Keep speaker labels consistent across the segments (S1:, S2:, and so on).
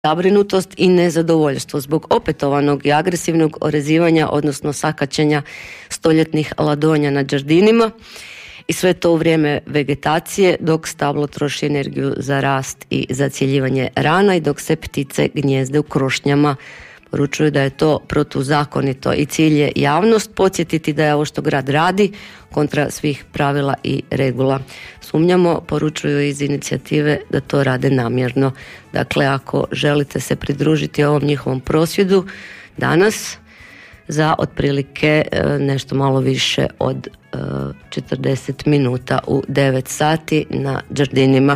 S1: zabrinutost i nezadovoljstvo zbog opetovanog i agresivnog orezivanja, odnosno sakaćenja stoljetnih ladonja na đardinima, i sve to u vrijeme vegetacije, dok stablo troši energiju za rast i zacjeljivanje rana i dok se ptice gnijezde u krošnjama. Poručuju da je to protuzakonito i cilj je javnost podsjetiti da je ovo što grad radi kontra svih pravila i regula. Sumnjamo, poručuju iz inicijative, da to rade namjerno. Dakle, ako želite se pridružiti ovom njihovom prosvjedu danas, za otprilike nešto malo više od 40 minuta u 9 sati na đardinima.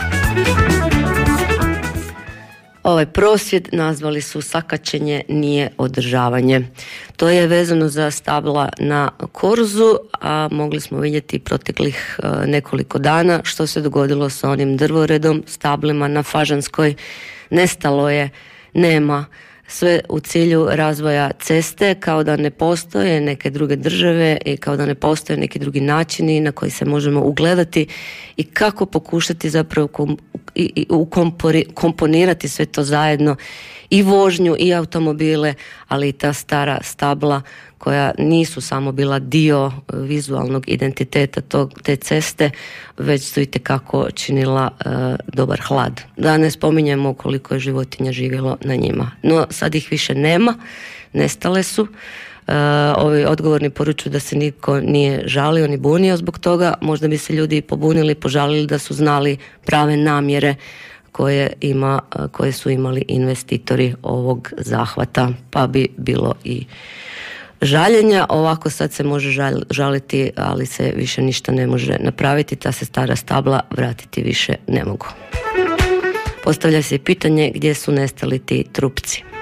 S1: Ovaj prosvjed nazvali su sakaćenje nije održavanje. To je vezano za stabla na Korzu, a mogli smo vidjeti proteklih nekoliko dana što se dogodilo sa onim drvoredom, stablima na Fažanskoj. Nestalo je, nema, sve u cilju razvoja ceste, kao da ne postoje neke druge države i kao da ne postoje neki drugi načini na koji se možemo ugledati i kako pokušati zapravo komponirati sve to zajedno, i vožnju i automobile, ali i ta stara stabla koja nisu samo bila dio vizualnog identiteta te ceste, već su itekako činila dobar hlad. Da ne spominjemo koliko je životinja živjelo na njima. No sad ih više nema, nestale su. Ovi odgovorni poručuju da se nitko nije žalio ni bunio zbog toga. Možda bi se ljudi pobunili, požalili da su znali prave namjere koje su imali investitori ovog zahvata, pa bi bilo i žaljenja. Ovako sad se može žaliti, ali se više ništa ne može napraviti, ta se stara stabla vratiti više ne mogu. Postavlja se pitanje gdje su nestali ti trupci.